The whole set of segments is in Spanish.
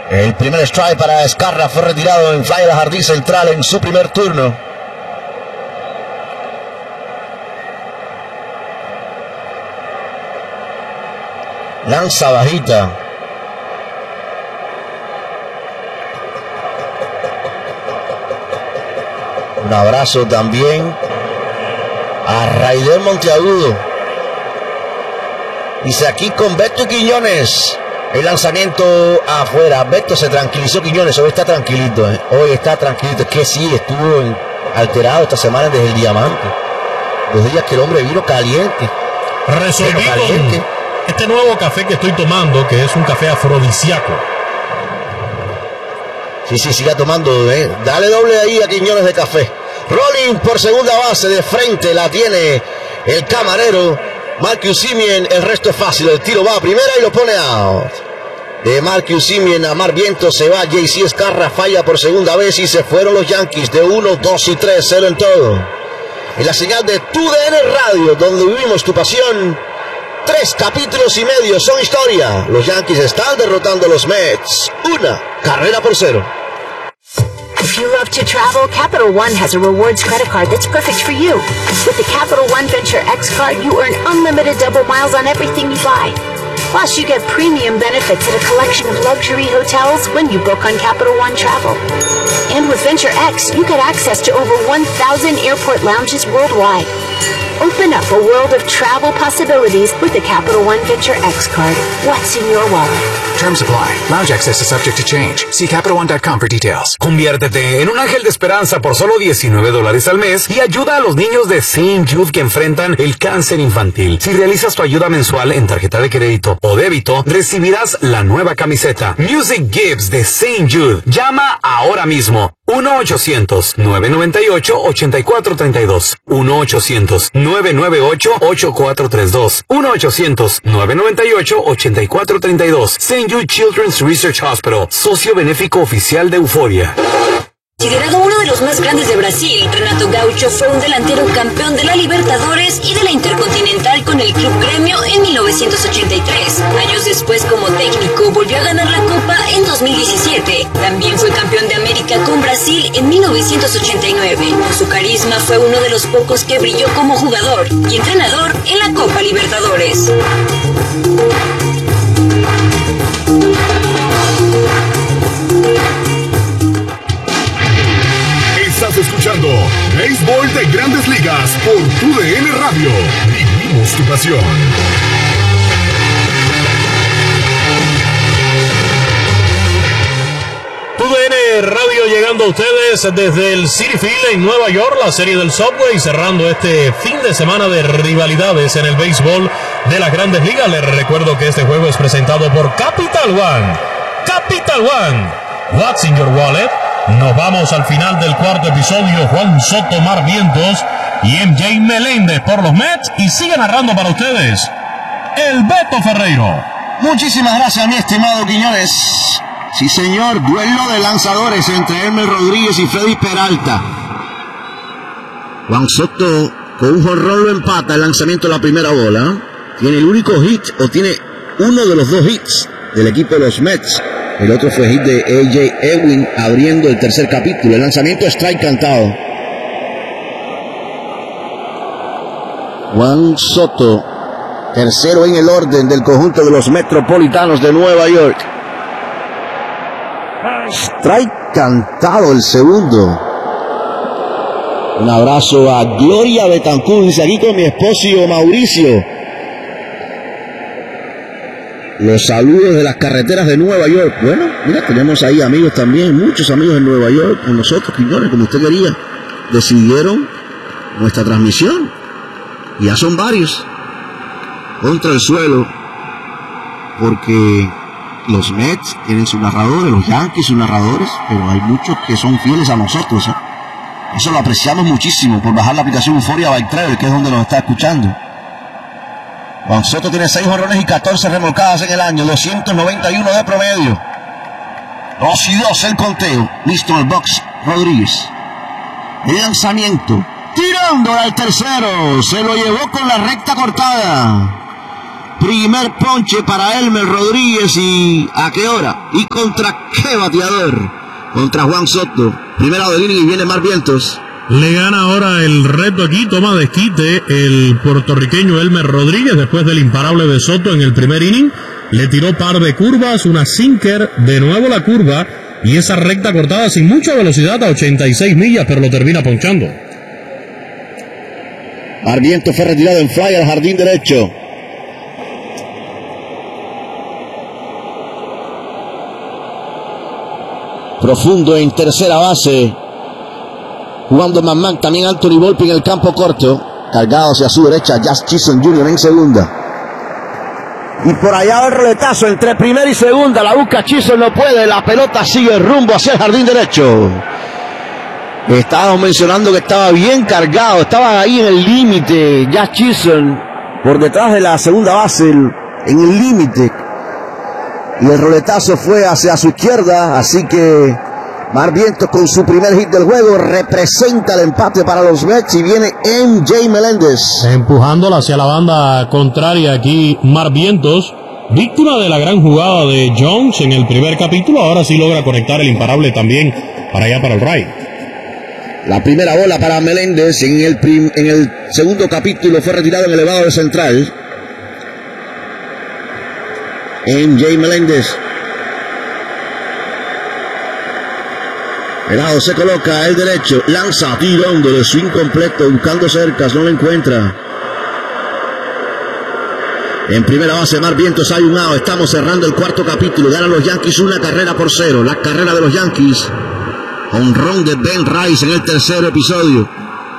El primer strike para Ezcarra fue retirado en fly al jardín central en su primer turno. Lanza bajita. Un abrazo también a Raider Monteagudo. Dice aquí con Beto Quiñones. El lanzamiento afuera. Beto se tranquilizó. Quiñones hoy está tranquilito. Hoy está tranquilito. Es que sí, estuvo alterado esta semana desde el Diamante. 2 días que el hombre vino caliente. Resolví con este nuevo café que estoy tomando, que es un café afrodisíaco. Sí, siga tomando. Dale doble ahí a Quiñones de café. Rolling por segunda base. De frente la tiene el camarero Marcus Semien. El resto es fácil. El tiro va a primera y lo pone out. De Marcus Semien a Mar Viento se va JC Ezcarra. Falla por segunda vez y se fueron los Yankees de 1, 2 y 3, 0 en todo. En la señal de TUDN Radio, donde vivimos tu pasión. 3 capítulos y medio son historia. Los Yankees están derrotando a los Mets. 1 carrera por 0. If you love to travel, Capital One has a rewards credit card that's perfect for you. With the Capital One Venture X card, you earn unlimited double miles on everything you buy. Plus, you get premium benefits at a collection of luxury hotels when you book on Capital One Travel. And with Venture X, you get access to over 1,000 airport lounges worldwide. Open up a world of travel possibilities with the Capital One Venture X card. What's in your wallet? Terms apply. Lounge access is subject to change. See CapitalOne.com for details. Conviértete en un ángel de esperanza por solo $19 al mes y ayuda a los niños de St. Jude que enfrentan el cáncer infantil. Si realizas tu ayuda mensual en tarjeta de crédito o débito, recibirás la nueva camiseta Music Gives de St. Jude. Llama ahora mismo. 1-800-998-8432. 1-800-998-8432. 1-800-998-8432. St. Jude Children's Research Hospital, socio benéfico oficial de Euforia. Considerado uno de los más grandes de Brasil, Renato Gaucho fue un delantero campeón de la Libertadores y de la Intercontinental con el Club Gremio en 1983. Años después, como técnico, volvió a ganar la Copa en 2017. También fue campeón de América con Brasil en 1989. Por su carisma, fue uno de los pocos que brilló como jugador y entrenador en la Copa Libertadores. Estás escuchando Béisbol de Grandes Ligas por TUDN Radio. Vivimos tu pasión. TUDN Radio llegando a ustedes desde el Citi Field en Nueva York, la serie del Subway, cerrando este fin de semana de rivalidades en el béisbol de las Grandes Ligas. Les recuerdo que este juego es presentado por Capital One. Capital One. What's in your wallet? Nos vamos al final del cuarto episodio. Juan Soto, Mar Vientos y MJ Meléndez por los Mets. Y sigue narrando para ustedes el Beto Ferreiro. Muchísimas gracias, mi estimado Quiñones. Sí, señor, duelo de lanzadores entre Elmer Rodríguez y Freddy Peralta. Juan Soto con un jonrón lo empata el lanzamiento de la primera bola. Tiene el único hit, o tiene uno de los 2 hits del equipo de los Mets. El otro fue hit de A.J. Ewing abriendo el tercer capítulo. El lanzamiento strike cantado. Juan Soto, tercero en el orden del conjunto de los Metropolitanos de Nueva York. Strike cantado el segundo. Un abrazo a Gloria Betancourt. Dice aquí con mi esposo Mauricio. Los saludos de las carreteras de Nueva York. Bueno, mira, tenemos ahí amigos también, muchos amigos en Nueva York con nosotros, Quiñones, como usted quería. Decidieron nuestra transmisión. Y ya son varios. Contra el suelo. Porque los Mets tienen sus narradores, los Yankees sus narradores, pero hay muchos que son fieles a nosotros. Eso lo apreciamos muchísimo por bajar la aplicación Euphoria by Trevor, que es donde nos está escuchando. Juan Soto tiene 6 jonrones y 14 remolcadas en el año, 291 de promedio. 2-2 el conteo. Listo el box Rodríguez. El lanzamiento. Tirando al tercero. Se lo llevó con la recta cortada. Primer ponche para Elmer Rodríguez. ¿Y a qué hora? ¿Y contra qué bateador? Contra Juan Soto. Primera del inning y viene Mark Vientos. Le gana ahora el reto aquí, toma desquite el puertorriqueño Elmer Rodríguez después del imparable de Soto en el primer inning. Le tiró par de curvas, una sinker, de nuevo la curva y esa recta cortada sin mucha velocidad a 86 millas, pero lo termina ponchando. Marviento fue retirado en fly al jardín derecho. Profundo en tercera base. Jugando McMahon, también Anthony Volpe en el campo corto. Cargado hacia su derecha, Jazz Chisholm Jr. en segunda. Y por allá el roletazo entre primera y segunda. La busca Chisholm, no puede. La pelota sigue rumbo hacia el jardín derecho. Estábamos mencionando que estaba bien cargado. Estaba ahí en el límite. Jazz Chisholm por detrás de la segunda base. En el límite. Y el roletazo fue hacia su izquierda. Así que Mark Vientos con su primer hit del juego representa el empate para los Mets y viene MJ Meléndez. Empujándola hacia la banda contraria aquí Mark Vientos, víctima de la gran jugada de Jones en el primer capítulo, ahora sí logra conectar el imparable también para allá para el right. La primera bola para Meléndez en el segundo capítulo fue retirado en el elevado de central. MJ Meléndez. El lado se coloca el derecho, lanza, tirón de swing completo, buscando cercas, no lo encuentra. En primera base, Mark Vientos, hay un out, estamos cerrando el cuarto capítulo, ganan los Yankees 1-0. La carrera de los Yankees, honrón de Ben Rice en el tercer episodio.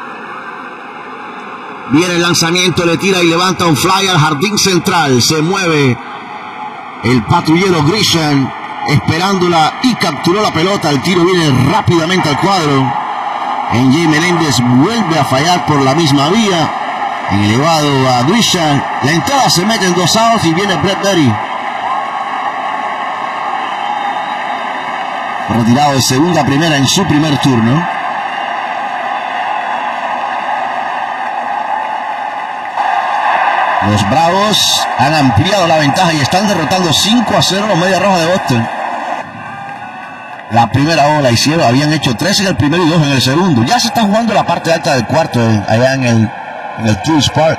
Viene el lanzamiento, le tira y levanta un fly al jardín central, se mueve el patrullero Grisham, esperándola y capturó la pelota. El tiro viene rápidamente al cuadro. MJ Meléndez vuelve a fallar por la misma vía. En elevado a Grisham. La entrada se mete en 2 outs y viene Brett Berry. Retirado de segunda a primera en su primer turno. Los Bravos han ampliado la ventaja y están derrotando 5-0 los Medias Rojas de Boston. La primera bola hicieron, habían hecho 3 en el primero y 2 en el segundo. Ya se está jugando la parte alta del cuarto allá en el Truist Park.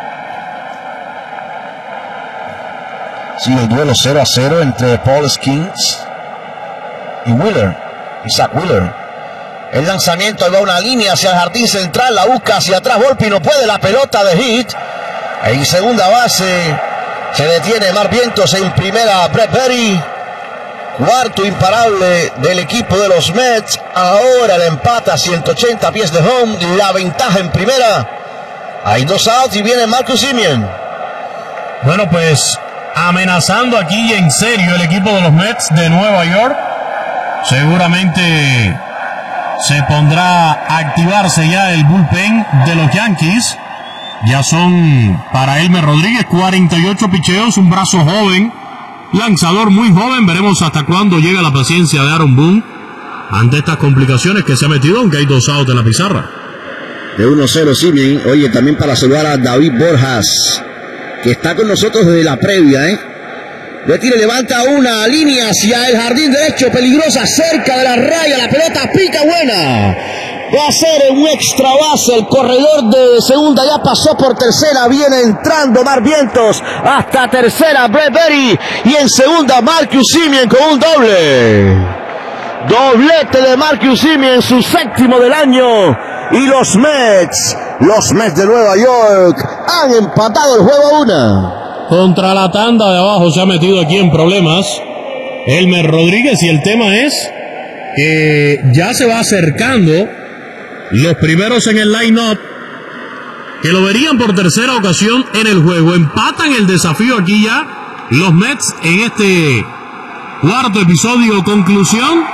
Sigue el duelo 0-0 entre Paul Skeens y Isaac Wheeler. El lanzamiento va una línea hacia el jardín central, la busca hacia atrás, Volpe no puede, la pelota de hit. En segunda base se detiene Mark Vientos, en primera Brett Berry. Cuarto imparable del equipo de los Mets. Ahora el empate a 180 pies de home. La ventaja en primera. Hay 2 outs y viene Marcus Semien. Bueno, pues amenazando aquí en serio el equipo de los Mets de Nueva York. Seguramente se pondrá a activarse ya el bullpen de los Yankees. Ya son para Elmer Rodríguez 48 picheos, un brazo joven, lanzador muy joven. Veremos hasta cuándo llega la paciencia de Aaron Boone ante estas complicaciones que se ha metido, aunque hay 2 outs en la pizarra. De 1-0 Semien. Oye, también para saludar a David Borjas, que está con nosotros desde la previa, Le tira y levanta una línea hacia el jardín derecho, peligrosa, cerca de la raya, la pelota pica buena. Va a ser un extra base, el corredor de segunda ya pasó por tercera, viene entrando Mark Vientos hasta tercera Brett Berry y en segunda Marcus Semien con un doble. Doblete de Marcus Semien, su 7º del año, y los Mets de Nueva York han empatado el juego a 1. Contra la tanda de abajo se ha metido aquí en problemas Elmer Rodríguez, y el tema es que ya se va acercando los primeros en el line-up, que lo verían por tercera ocasión en el juego. Empatan el desafío aquí ya los Mets en este cuarto episodio. Conclusión,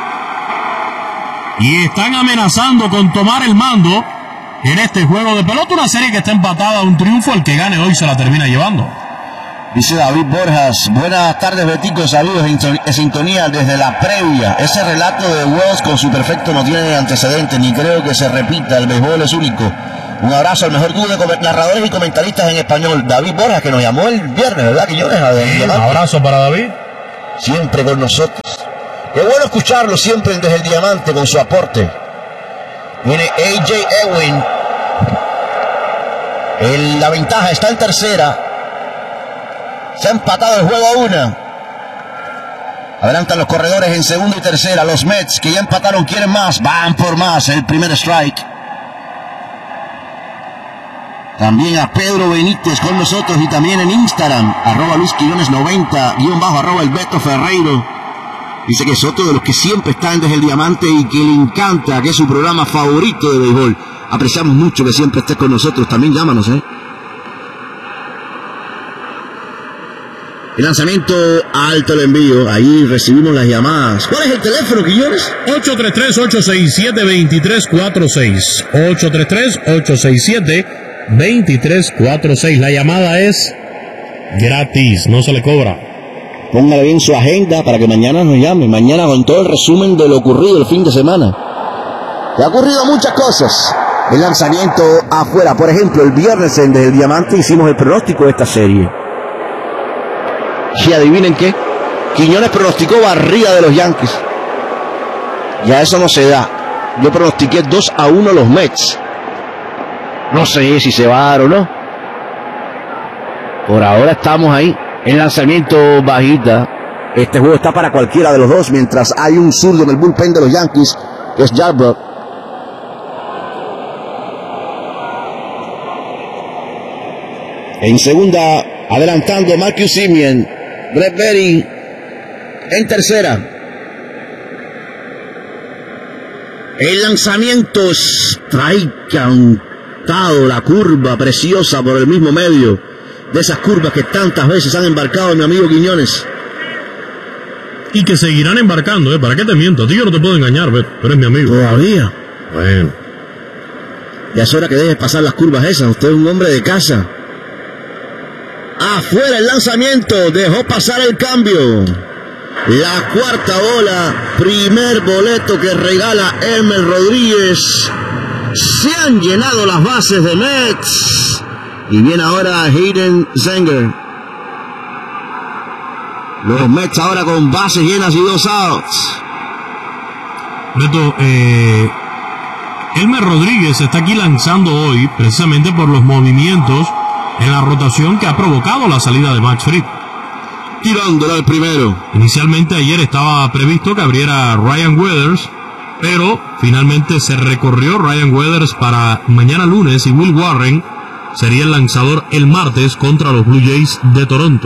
y están amenazando con tomar el mando en este juego de pelota. Una serie que está empatada a un triunfo. El que gane hoy se la termina llevando. Dice David Borjas, buenas tardes Betico, saludos en sintonía desde la previa. Ese relato de Wells con su perfecto no tiene antecedentes, ni creo que se repita, el béisbol es único. Un abrazo al mejor dúo de narradores y comentaristas en español, David Borja, que nos llamó el viernes, ¿verdad, Quiñones? Un abrazo para David. Siempre con nosotros. Qué bueno escucharlo siempre desde el Diamante con su aporte. Viene AJ Ewing. La ventaja está en tercera. Se ha empatado el juego a 1. Adelantan los corredores en segunda y tercera. Los Mets, que ya empataron, quieren más. Van por más. El primer strike. También a Pedro Benítez con nosotros y también en Instagram, @LuisQuillones90, _ el Beto Ferreiro. Dice que es otro de los que siempre están desde el Diamante y que le encanta, que es su programa favorito de béisbol. Apreciamos mucho que siempre estés con nosotros. También llámanos, El lanzamiento alto, el envío. Ahí recibimos las llamadas. ¿Cuál es el teléfono, Quiñones? 833-867-2346. 833-867-2346. La llamada es gratis, no se le cobra. Póngale bien su agenda para que mañana nos llame. Mañana con todo el resumen de lo ocurrido el fin de semana. Que ha ocurrido muchas cosas. El lanzamiento afuera. Por ejemplo, el viernes en Desde el Diamante hicimos el pronóstico de esta serie. Y adivinen qué. Quiñones pronosticó barrida de los Yankees. Ya eso no se da. Yo pronostiqué 2-1 los Mets. No sé si se va a dar o no. Por ahora estamos ahí. El lanzamiento bajita. Este juego está para cualquiera de los dos, mientras hay un zurdo en el bullpen de los Yankees, que es Yarbrough. En segunda, adelantando Marcus Semien. Brett Berry en tercera. El lanzamiento strike cantado, la curva preciosa por el mismo medio. De esas curvas que tantas veces han embarcado mi amigo Quiñones. Y que seguirán embarcando, ¿Para qué te miento? A ti yo no te puedo engañar, Beto. Tú eres mi amigo. ¿Todavía? Bueno. Ya es hora que dejes pasar las curvas esas. Usted es un hombre de casa. Afuera el lanzamiento. Dejó pasar el cambio. La cuarta bola. Primer boleto que regala Elmer Rodríguez. Se han llenado las bases de Mets. Y viene ahora Hayden Zenger. Los Mets ahora con bases llenas y 2 outs. Beto, Elmer Rodríguez está aquí lanzando hoy precisamente por los movimientos en la rotación que ha provocado la salida de Max Fried. Tirándole al primero. Inicialmente ayer estaba previsto que abriera Ryan Weathers, pero finalmente se recorrió Ryan Weathers para mañana lunes y Will Warren sería el lanzador el martes contra los Blue Jays de Toronto.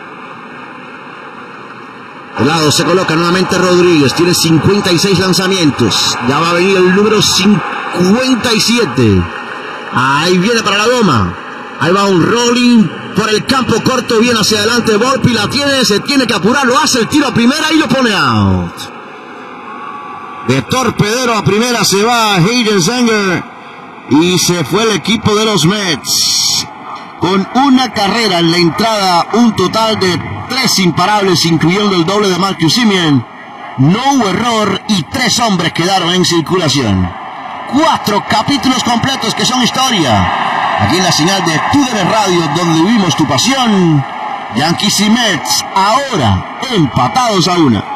De lado se coloca nuevamente Rodríguez. Tiene 56 lanzamientos. Ya va a venir el número 57. Ahí viene para la doma. Ahí va un rolling por el campo corto. Viene hacia adelante Volpi. La tiene. Se tiene que apurar. Lo hace el tiro a primera y lo pone out. De torpedero a primera se va Hayden Zenger. Y se fue el equipo de los Mets con una carrera en la entrada, un total de 3 imparables, incluyendo el doble de Marcus Semien. No hubo error y 3 hombres quedaron en circulación. 4 capítulos completos que son historia. Aquí en la señal de TUDN Radio, donde vivimos tu pasión. Yankees y Mets ahora empatados a 1.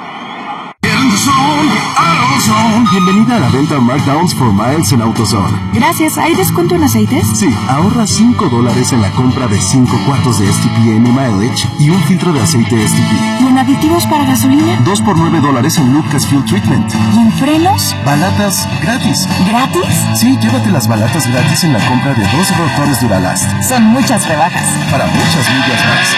Bienvenida a la venta Markdowns for Miles en AutoZone. Gracias. ¿Hay descuento en aceites? Sí, ahorra $5 en la compra de 5 cuartos de STPM Mileage y un filtro de aceite STP. ¿Y en aditivos para gasolina? 2 por $9 en Lucas Fuel Treatment. ¿Y en frenos? Balatas gratis. ¿Gratis? Sí, llévate las balatas gratis en la compra de 2 rotores Duralast. Son muchas rebajas. Para muchas millas más.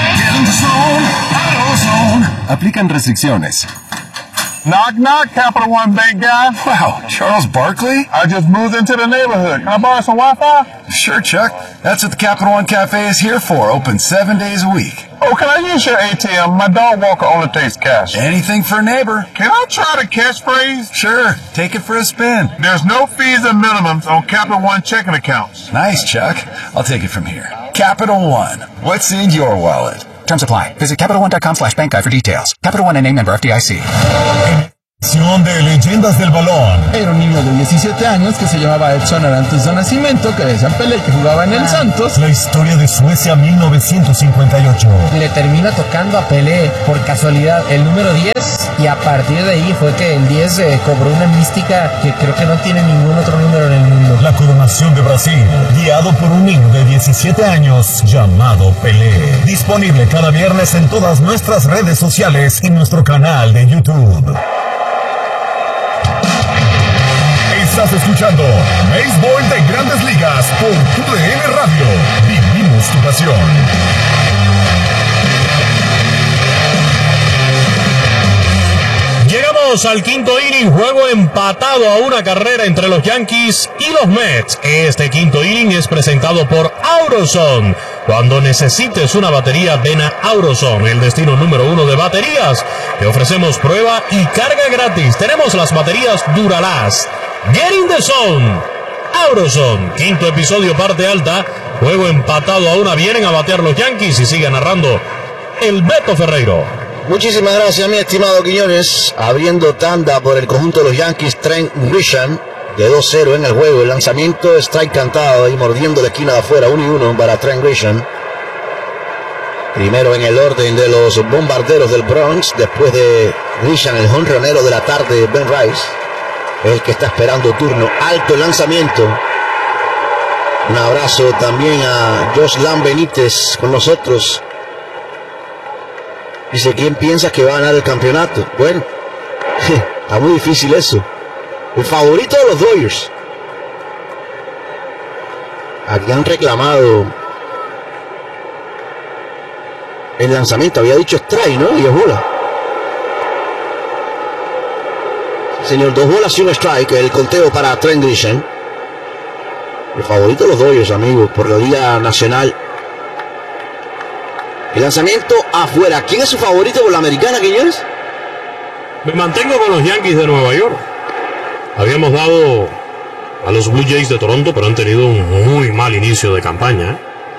Aplican restricciones. Knock, knock, Capital One Bank guy. Wow, Charles Barkley? I just moved into the neighborhood. Can I borrow some Wi-Fi? Sure, Chuck. That's what the Capital One Cafe is here for. Open 7 days a week. Oh, can I use your ATM? My dog walker only takes cash. Anything for a neighbor. Can I try the catchphrase? Sure. Take it for a spin. There's no fees or minimums on Capital One checking accounts. Nice, Chuck. I'll take it from here. Capital One. What's in your wallet? Terms apply. Visit CapitalOne.com/bankguide for details. Capital One NA member FDIC. De Leyendas del Balón. Era un niño de 17 años que se llamaba Edson Arantes de Nacimiento, que decían Pelé, que jugaba en el Santos. La historia de Suecia 1958. Le termina tocando a Pelé por casualidad el número 10 y a partir de ahí fue que el 10 cobró una mística que creo que no tiene ningún otro número en el mundo. La coronación de Brasil, guiado por un niño de 17 años llamado Pelé. Disponible cada viernes en todas nuestras redes sociales y nuestro canal de YouTube. Estás escuchando Béisbol de Grandes Ligas por TUDN Radio. Vivimos tu pasión. Llegamos al quinto inning, juego empatado a una carrera entre los Yankees y los Mets. Este quinto inning es presentado por Auroson. Cuando necesites una batería, ven a Auroson, el destino número 1 de baterías. Te ofrecemos prueba y carga gratis. Tenemos las baterías Duralast. Get in the zone. Auroson, quinto episodio, parte alta. Juego empatado a una. Vienen a batear los Yankees y sigue narrando el Beto Ferreiro. Muchísimas gracias, mi estimado Quiñones. Abriendo tanda por el conjunto de los Yankees, Trent Grisham, de 2-0 en el juego. El lanzamiento, strike cantado ahí mordiendo la esquina de afuera, 1-1 para Trent Grisham. Primero en el orden de los bombarderos del Bronx, después de Grisham, el jonronero de la tarde, Ben Rice, el que está esperando turno. Alto el lanzamiento. Un abrazo también a Joslan Benítez con nosotros. Dice, ¿quién piensa que va a ganar el campeonato? Bueno, está muy difícil eso. El favorito de los Dodgers. Aquí han reclamado el lanzamiento. Había dicho strike, ¿no? 10 bolas. Señor, 2 bolas y un strike. El conteo para Trent Grisham. El favorito de los Dodgers, amigos, por la Liga Nacional. El lanzamiento afuera. ¿Quién es su favorito por la americana, Quiñones? Me mantengo con los Yankees de Nueva York. Habíamos dado a los Blue Jays de Toronto, pero han tenido un muy mal inicio de campaña.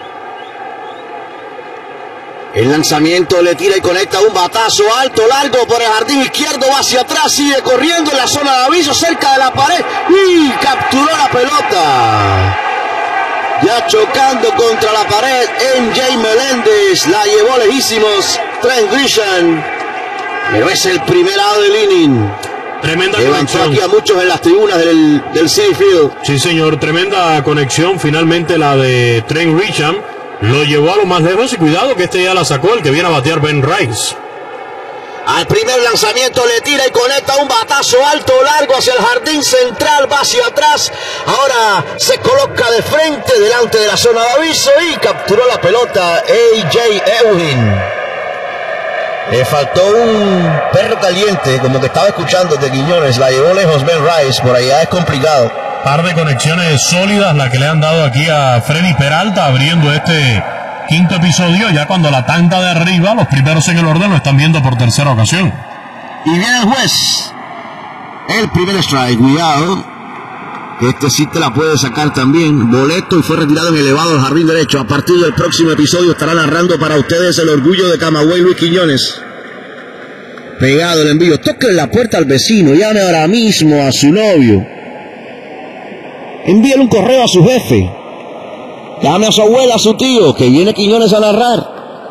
El lanzamiento le tira y conecta un batazo alto, largo por el jardín izquierdo, va hacia atrás, sigue corriendo en la zona de aviso, cerca de la pared y capturó la pelota. Ya chocando contra la pared, MJ Meléndez la llevó lejísimos. Trent Grisham, pero es el primer out del inning. Tremenda levantó conexión aquí a muchos en las tribunas del Citi Field. Sí, señor, tremenda conexión. Finalmente la de Trent Grisham lo llevó a lo más lejos y cuidado que este ya la sacó el que viene a batear Ben Rice. Al primer lanzamiento le tira y conecta un batazo alto, largo hacia el jardín central, va hacia atrás. Ahora se coloca de frente delante de la zona de aviso y capturó la pelota A.J. Ewing. Le faltó un perro caliente, como que estaba escuchando de Quiñones. La llevó lejos Ben Rice, por allá es complicado. Par de conexiones sólidas la que le han dado aquí a Freddy Peralta abriendo este quinto episodio, ya cuando la tanda de arriba, los primeros en el orden lo están viendo por tercera ocasión. Y viene el juez. El primer strike, cuidado. Este sí te la puede sacar también. Boleto y fue retirado en elevado al jardín derecho. A partir del próximo episodio estará narrando para ustedes el orgullo de Camagüey, Luis Quiñones. Pegado el envío. Toque la puerta al vecino. Llame ahora mismo a su novio. Envíele un correo a su jefe. Llame a su abuela, a su tío, que viene Quiñones a narrar.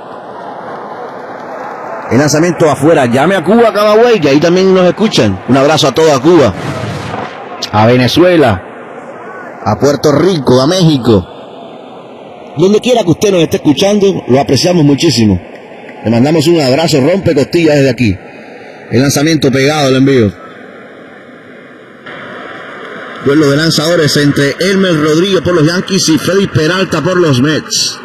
El lanzamiento afuera. Llame a Cuba, Camagüey, que ahí también nos escuchan. Un abrazo a toda Cuba, a Venezuela, a Puerto Rico, a México. Donde quiera que usted nos esté escuchando, lo apreciamos muchísimo. Le mandamos un abrazo, rompe costillas desde aquí. El lanzamiento pegado, el envío. Duelo de lanzadores entre Elmer Rodríguez por los Yankees y Freddy Peralta por los Mets.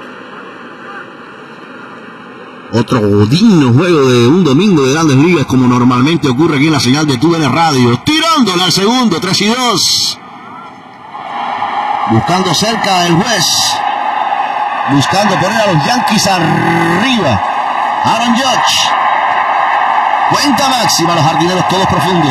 Otro digno juego de un domingo de Grandes Ligas, como normalmente ocurre aquí en la señal de TUDN Radio. Tirándole al segundo, 3-2. Buscando cerca el juez. Buscando poner a los Yankees arriba. Aaron Judge. Cuenta máxima, los jardineros todos profundos.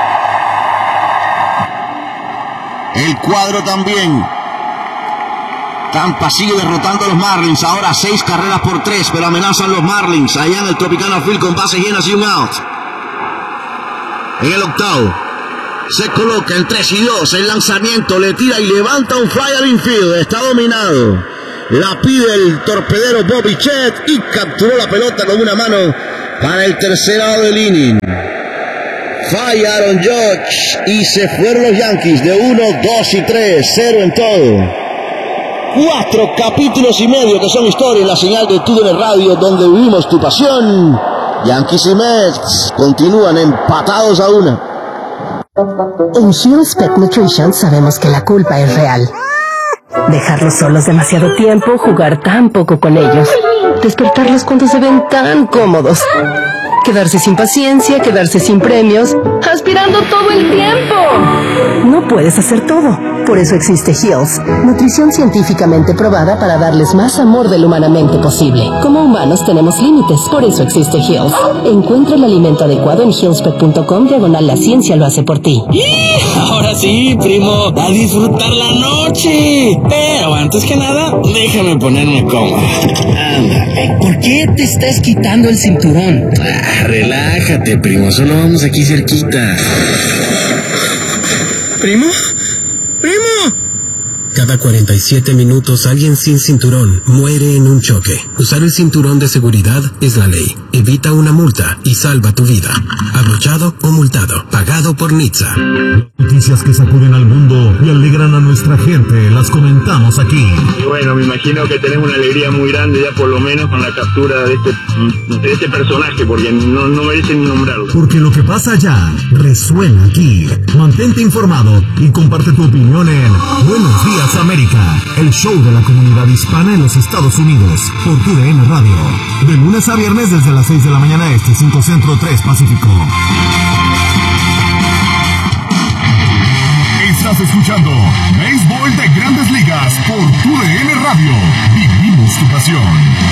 El cuadro también. Tampa sigue derrotando a los Marlins. Ahora 6 carreras por 3, pero amenazan los Marlins allá en el Tropicana Field con bases llenas y un out. en el octavo. Se coloca en 3-2, el lanzamiento le tira y levanta un fly al infield, está dominado. La pide el torpedero Bobby Chet y capturó la pelota con una mano para el tercer out del inning. Falla Aaron Judge y se fueron los Yankees de 1, 2 y 3, 0 en todo. 4 capítulos y medio que son historia en la señal de TUDN Radio, donde vivimos tu pasión. Yankees y Mets continúan empatados a 1. En Hill's Pet Nutrition sabemos que la culpa es real. Dejarlos solos demasiado tiempo, jugar tan poco con ellos, despertarlos cuando se ven tan cómodos, quedarse sin paciencia, quedarse sin premios, aspirando todo el tiempo. No puedes hacer todo. Por eso existe Hill's, nutrición científicamente probada para darles más amor del humanamente posible. Como humanos tenemos límites, por eso existe Hill's. Encuentra el alimento adecuado en hillspet.com/la ciencia lo hace por ti. Ahora sí, primo, a disfrutar la noche. Pero antes que nada, déjame ponerme cómodo. Anda, ¿por qué te estás quitando el cinturón? Relájate, primo, solo vamos aquí cerquita. ¿Primo? Cada 47 minutos alguien sin cinturón muere en un choque. Usar el cinturón de seguridad es la ley. Evita una multa y salva tu vida. Abrochado o multado. Pagado por NHTSA. Noticias que sacuden al mundo y alegran a nuestra gente. Las comentamos aquí. Y bueno, me imagino que tenemos una alegría muy grande ya por lo menos con la captura de este personaje, porque no merece ni nombrarlo. Porque lo que pasa allá resuena aquí. Mantente informado y comparte tu opinión en Buenos Días América, el show de la comunidad hispana en los Estados Unidos, por TUDN Radio, de lunes a viernes desde las 6 de la mañana este, 5 Centro, 3 Pacífico. Estás escuchando Béisbol de Grandes Ligas por TUDN Radio. Vivimos tu pasión.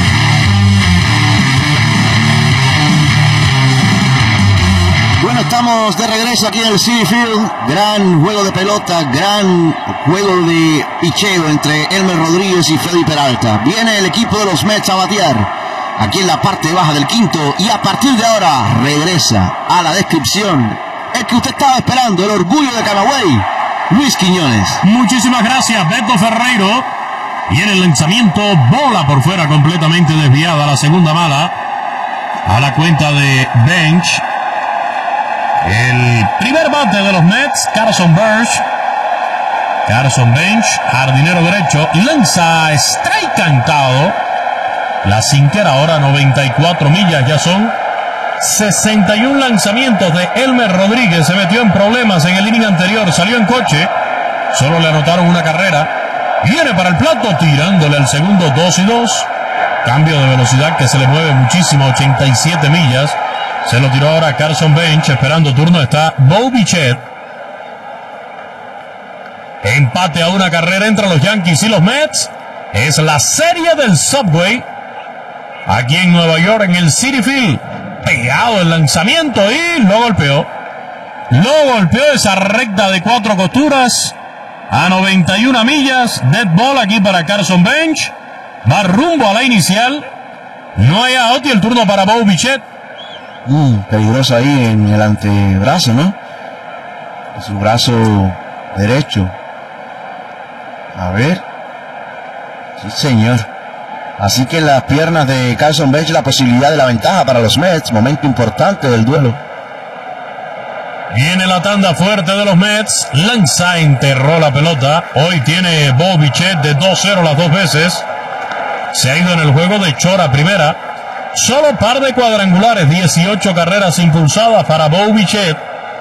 Bueno, estamos de regreso aquí en el Citi Field. Gran juego de pelota, gran juego de picheo entre Elmer Rodríguez y Freddy Peralta. Viene el equipo de los Mets a batear aquí en la parte baja del quinto y a partir de ahora regresa a la descripción el que usted estaba esperando, el orgullo de Camagüey, Luis Quiñones. Muchísimas gracias, Beto Ferreiro. Y en el lanzamiento, bola por fuera completamente desviada, la segunda mala a la cuenta de Bench. El primer bate de los Mets, Carson Bench, jardinero derecho, lanza strike cantado. La sinquera ahora 94 millas, ya son 61 lanzamientos de Elmer Rodríguez. Se metió en problemas en el inning anterior, salió en coche, solo le anotaron una carrera. Viene para el plato, tirándole al segundo, 2-2. Cambio de velocidad que se le mueve muchísimo, 87 millas. Se lo tiró ahora Carson Bench, esperando turno está Bo Bichette. Empate a una carrera entre los Yankees y los Mets. Es la serie del Subway aquí en Nueva York, en el Citi Field. Pegado el lanzamiento y lo golpeó. Esa recta de 4 costuras a 91 millas. Dead ball aquí para Carson Bench. Va rumbo a la inicial. No hay out y el turno para Bo Bichette. Peligroso ahí en el antebrazo, ¿no? En su brazo derecho. A ver. Sí, señor. Así que en las piernas de Carson Bench la posibilidad de la ventaja para los Mets. Momento importante del duelo. Viene la tanda fuerte de los Mets. Lanza, enterró la pelota. Hoy tiene Bo Bichette de 2-0 las 2 veces. Se ha ido en el juego de Chora primera. Solo par de cuadrangulares, 18 carreras impulsadas para Bo Bichette.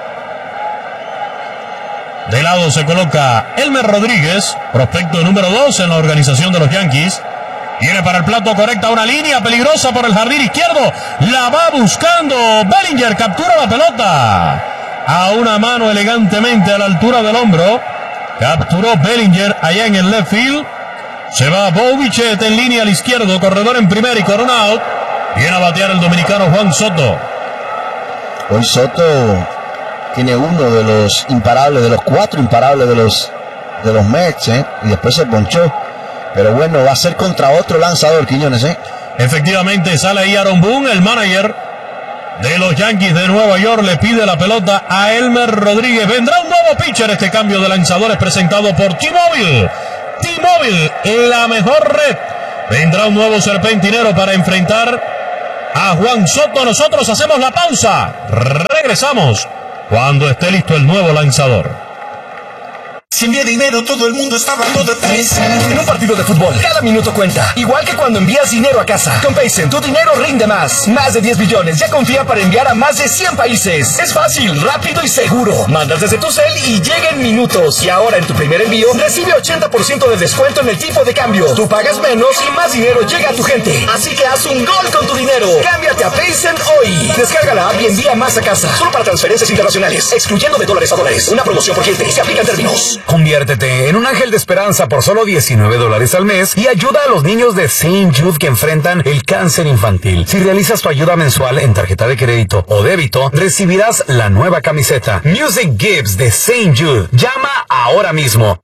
De lado se coloca Elmer Rodríguez, prospecto número 2 en la organización de los Yankees. Viene para el plato, correcta una línea peligrosa por el jardín izquierdo. La va buscando Bellinger, captura la pelota. A una mano elegantemente a la altura del hombro. Capturó Bellinger allá en el left field. Se va Bo Bichette en línea al izquierdo, corredor en primera y corona out. Viene a batear el dominicano Juan Soto. Juan Soto tiene uno de los imparables, de los 4 imparables de los Mets, y después se ponchó. Pero bueno, va a ser contra otro lanzador, Quiñones, Efectivamente, sale ahí Aaron Boone, el manager de los Yankees de Nueva York le pide la pelota a Elmer Rodríguez. Vendrá un nuevo pitcher. Este cambio de lanzadores presentado por T-Mobile. T-Mobile, la mejor red. Vendrá un nuevo serpentinero para enfrentar a Juan Soto. Nosotros hacemos la pausa. Regresamos cuando esté listo el nuevo lanzador. Si envía dinero, todo el mundo está hablando de Paycent. En un partido de fútbol, cada minuto cuenta. Igual que cuando envías dinero a casa. Con Paycent, tu dinero rinde más. Más de 10 billones ya confía para enviar a más de 100 países. Es fácil, rápido y seguro. Mandas desde tu cel y llega en minutos. Y ahora en tu primer envío, recibe 80% de descuento en el tipo de cambio. Tú pagas menos y más dinero llega a tu gente. Así que haz un gol con tu dinero. Cámbiate a Paycent hoy. Descarga la app y envía más a casa. Solo para transferencias internacionales. Excluyendo de dólares a dólares. Una promoción por cliente. Se aplican términos. Conviértete en un ángel de esperanza por solo $19 al mes y ayuda a los niños de St. Jude que enfrentan el cáncer infantil. Si realizas tu ayuda mensual en tarjeta de crédito o débito, recibirás la nueva camiseta Music Gives de St. Jude. Llama ahora mismo.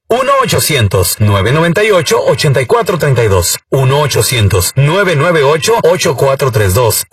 1-800-998-8432. 1-800-998-8432.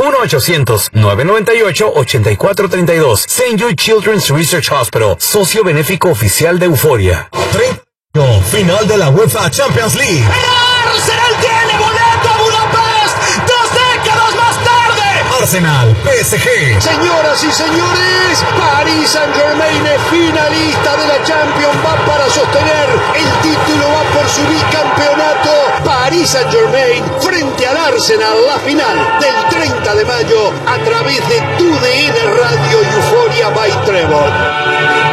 1-800-998-8432. St. Jude Children's Research Hospital, socio benéfico oficial de Euforia. Final de la UEFA Champions League. ¡El Arsenal tiene boleto a Budapest! 2 décadas más tarde. Arsenal, PSG. Señoras y señores, Paris Saint-Germain es finalista de la Champions. Va para sostener el título, va por su bicampeonato. Paris Saint-Germain frente al Arsenal, la final del 30 de mayo a través de TUDN Radio y Euphoria by Trevor.